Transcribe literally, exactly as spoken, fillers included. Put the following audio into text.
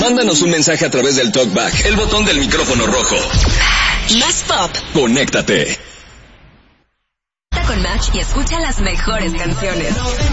Mándanos un mensaje a través del TalkBack, el botón del micrófono rojo. Más pop. Conéctate. Con Match y escucha las mejores canciones.